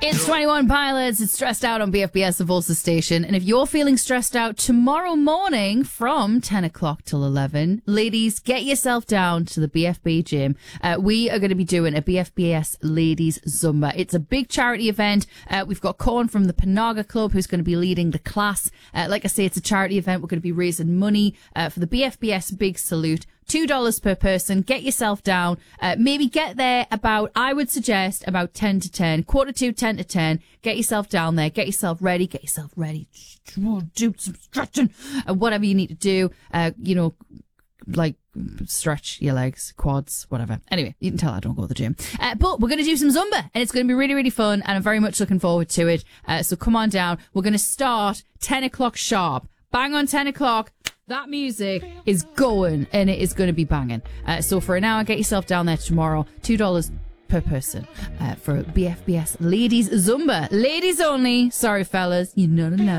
It's 21 Pilots. It's Stressed Out on BFBS, the Volsa station. And if you're feeling stressed out tomorrow morning from 10 o'clock till 11, ladies, get yourself down to the BFB gym. We are going to be doing a BFBS Ladies Zumba. It's a big charity event. We've got Corn from the Panaga Club who's going to be leading the class. Like I say, it's a charity event. We're going to be raising money for the BFBS Big Salute. $2 per person. Get yourself down. Maybe get there about, I would suggest, about 10 to 10. Quarter to 10 to 10. Get yourself down there. Get yourself ready. Do some stretching. Whatever you need to do. Like stretch your legs, quads, whatever. Anyway, you can tell I don't go to the gym. But we're going to do some Zumba and it's going to be really, really fun and I'm very much looking forward to it. So come on down. We're going to start 10 o'clock sharp. Bang on 10 o'clock. That music is going and it is going to be banging. So for an hour, get yourself down there tomorrow. $2 per person for BFBS Ladies Zumba. Ladies only. Sorry, fellas. You're not allowed.